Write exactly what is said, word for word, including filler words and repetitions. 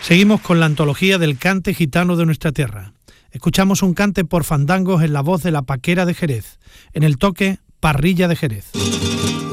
Seguimos con la antología del cante gitano de nuestra tierra. Escuchamos un cante por fandangos en la voz de la Paquera de Jerez, en el toque Parrilla de Jerez.